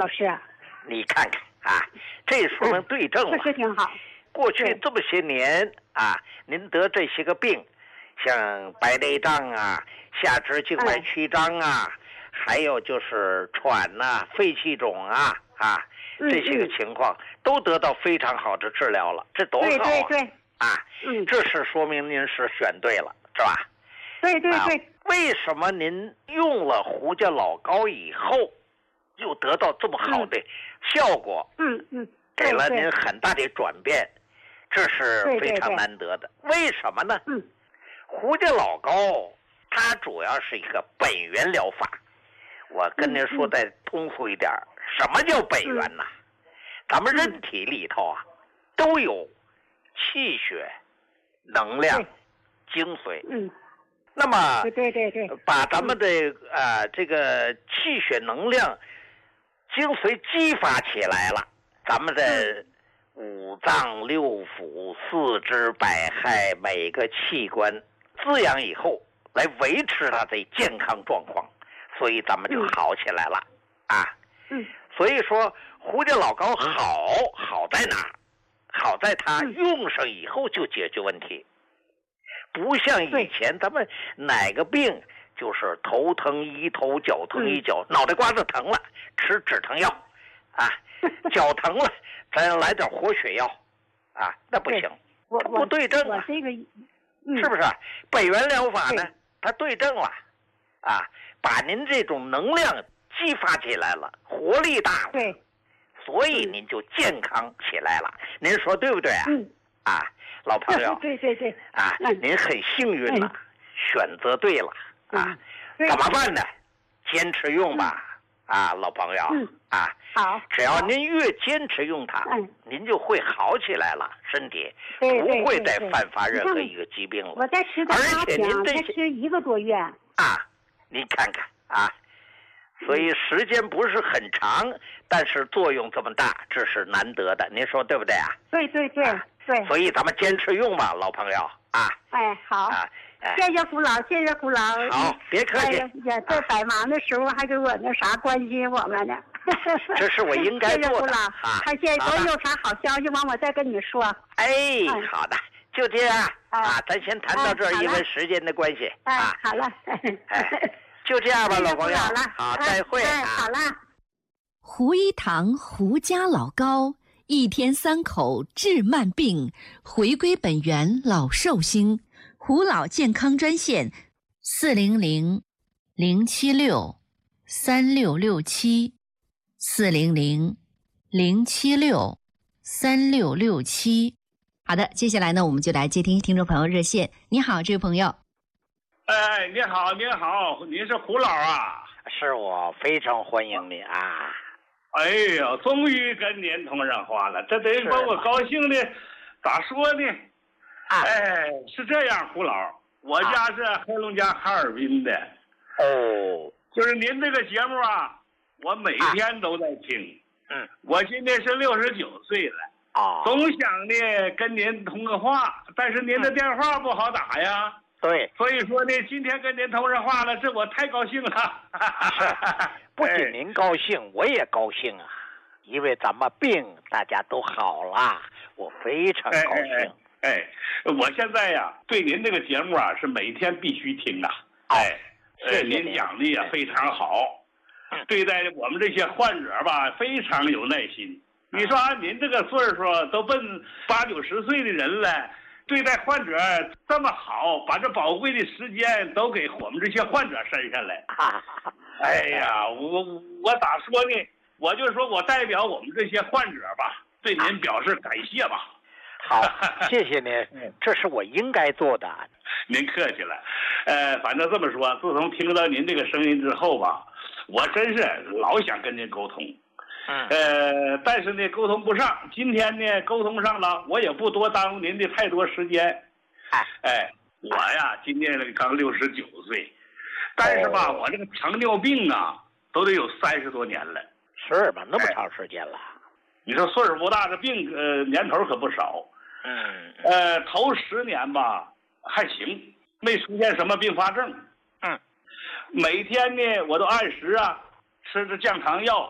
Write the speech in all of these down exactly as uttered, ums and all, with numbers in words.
老师。 你看看啊，这说明对症了。 确实挺好。 过去这么些年啊，您得这些个病，像白内障啊、下肢静脉曲张啊，嗯、还有就是喘呐、啊、肺气肿啊啊，这些个情况都得到非常好的治疗了，这多好啊！ 对对对， 啊， 嗯， 这是说明您是选对了，是吧？ 对对对。 啊、为什么您用了胡家老膏以后，又得到这么好的效果？ 嗯嗯， 给了您很大的转变，这是非常难得的。对对对，为什么呢？ 嗯， 胡家老膏它主要是一个本源疗法。我跟您说再通俗一点，嗯、什么叫本源呢？嗯、咱们人体里头啊，都有气血、能量、精髓。 嗯。 那么， 对对对， 把咱们的啊、呃、这个气血能量、精髓激发起来了，咱们的五脏六腑、四肢百骸每个器官滋养以后，来维持它的健康状况，所以咱们就好起来了、嗯、啊。 嗯。 所以说，胡家老膏好，好在哪？好在它用上以后就解决问题。不像以前咱们哪个病就是头疼医头，脚疼医脚，嗯、脑袋瓜子疼了吃止疼药，啊，脚疼了咱来点活血药，啊，那不行， 我不对症啊， 这个、 嗯、是不是？本源疗法呢，它对症了，啊，把您这种能量激发起来了，活力大了， 对， 所以您就健康起来了，您说对不对啊？ 嗯， 啊。老朋友， 对对对， 啊， 嗯、 您很幸运了，嗯、选择对了啊， 嗯、 怎么办呢？坚持用吧，嗯、啊，老朋友， 嗯、 啊， 好， 只要您越坚持用它， 嗯、 您就会好起来了，身体对不会再犯发任何一个疾病了。 我在吃的而且您这吃一个多月啊，您看看啊，所以时间不是很长，但是作用这么大，这是难得的，您说对不对啊？ 对对对。啊对， 所以咱们坚持用吧，老朋友啊！ 哎，好， 啊，哎、 谢谢胡老，谢谢胡老。 好，别客气。 哎呀，在百忙的时候还给我那啥关心我们呢。 这是我应该做的。 谢谢胡老， 啊， 还谢我有啥好消息完我再跟你说。 哎，哎好的，就这样、哎、啊，咱先谈到这儿，哎、因为时间的关系。 哎， 啊， 好了。 哎，就这样吧，老朋友。好，再会。 哎，好了。 胡一堂胡家老膏。一天三口治慢病，回归本源老寿星。胡老健康专线：四零零零七六三六六七，四零零零七六三六六七。好的，接下来呢，我们就来接听听众朋友热线。你好，这位朋友。 哎，你好，你好，您是胡老啊？ 是我，非常欢迎你啊。 哎呀，终于跟您通上话了，这得把我高兴的，咋说呢？ 啊、 哎，是这样，胡老，我家是黑龙江哈尔滨的。 哦， 就是您这个节目啊，我每天都在听。 嗯， 我今年是六十九岁了。 啊， 总想呢跟您通个话，但是您的电话不好打呀。 对， 所以说呢，今天跟您通上话了，这我太高兴了。 是，不仅您高兴，哎、我也高兴啊，因为咱们病大家都好了，我非常高兴。 哎，哎哎我现在呀，对您这个节目啊，是每天必须听啊。哎， 谢谢您讲的也非常好， 嗯、 对待我们这些患者吧，非常有耐心。你说按您这个岁数，都奔八九十岁的人了。对待患者这么好，把这宝贵的时间都给我们这些患者身上来。哎呀，我我咋说呢？我就说我代表我们这些患者吧，对您表示感谢吧。 好，谢谢您，这是我应该做的。 您客气了。呃，反正这么说，自从听到您这个声音之后吧，我真是老想跟您沟通。 嗯， 呃，但是呢，沟通不上。今天呢，沟通上了，我也不多耽误您的太多时间。 哎， 哎，我呀，今年刚六十九岁，但是吧，哦、我这个糖尿病啊，都得有三十多年了。 是吧？那么长时间了。 哎、你说岁数不大，这病呃年头可不少。 嗯。 呃，头十年吧还行，没出现什么并发症。 嗯。 每天呢，我都按时啊吃着降糖药。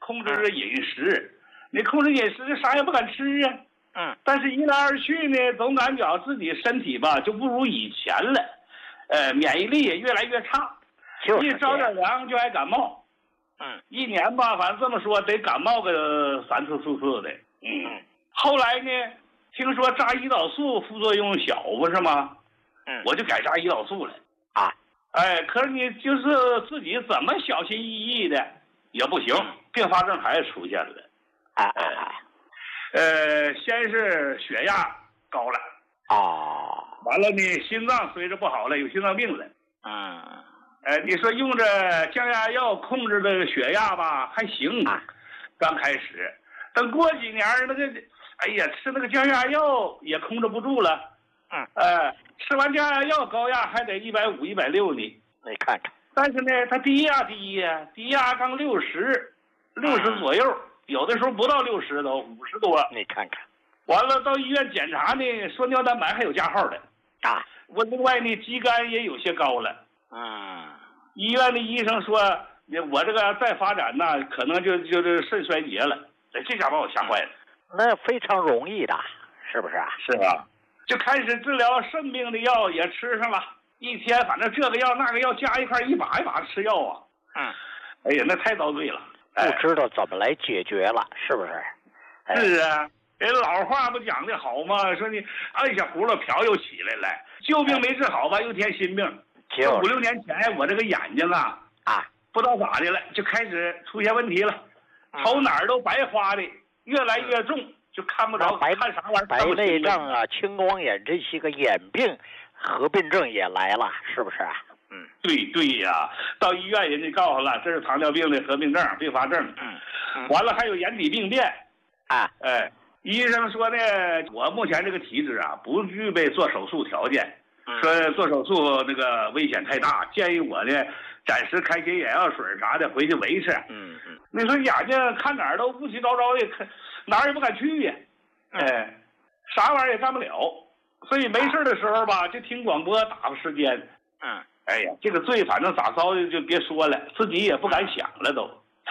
控制着饮食。你控制饮食，啥也不敢吃啊。 嗯。 但是，一来二去呢，总感觉自己身体吧就不如以前了，呃，免疫力也越来越差， 就是一着点凉就爱感冒。 嗯。 一年吧，反正这么说得感冒个三次四次的。嗯。后来呢，听说扎胰岛素副作用小，不是吗？ 嗯。 我就改扎胰岛素了。 啊。 哎，可是你就是自己怎么小心翼翼的也不行，并发症还是出现了。 哎哎哎， 呃，先是血压高了， 哦， 完了呢，心脏随着不好了，有心脏病了。 嗯， 呃，你说用着降压药控制的血压吧，还行， 啊、 刚开始，等过几年那个，哎呀，吃那个降压药也控制不住了。 嗯， 呃，吃完降压药，高压还得一百五、一百六呢。 你看看， 但是呢，它低压低呀，低压刚六十，六十左右。嗯，有的时候不到六十都五十多， 你看看， 完了到医院检查呢，说尿蛋白还有加号的， 啊， 我另外呢肌酐也有些高了， 嗯， 医院的医生说，我这个再发展呢，可能就就是肾衰竭了，这下把我吓坏了。 那非常容易的，是不是啊？ 是啊，就开始治疗肾病的药也吃上了，一天反正这个药那个药加一块一把一把吃药啊， 嗯， 哎呀，那太遭罪了。 不知道怎么来解决了，是不是？ 哎、是啊，人老话不讲的好吗？说你按下葫芦瓢又起来了，旧病没治好吧，又添新病。 就五六年前我这个眼睛啊啊， 不知道咋的了，就开始出现问题了，瞅哪儿都白花的，越来越重，就看不着， 白看啥玩意儿？ 白内障啊，青光眼这些个眼病合并症也来了，是不是啊？嗯， 对对呀，到医院人家告诉了，这是糖尿病的合并症、并发症。 嗯，嗯完了还有眼底病变。 啊， 哎，医生说呢，我目前这个体质啊，不具备做手术条件， 嗯、 说做手术那个危险太大，建议我呢暂时开些眼药水啥的回去维持。 嗯嗯， 你说眼睛看哪儿都乌七糟糟的，看哪儿也不敢去呀。哎，啥玩意儿也干不了，所以没事的时候吧，就听广播打发时间。 嗯。 哎呀，这个罪反正咋遭的就别说了，自己也不敢想了都。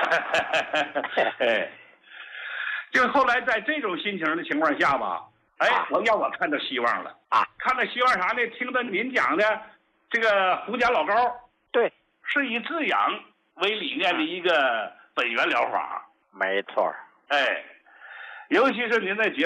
哎，就后来在这种心情的情况下吧，哎，我让我看到希望了啊！看到希望啥呢？听到您讲的这个胡家老高， 对， 是以治养为理念的一个本源疗法。 没错。 哎，尤其是您在节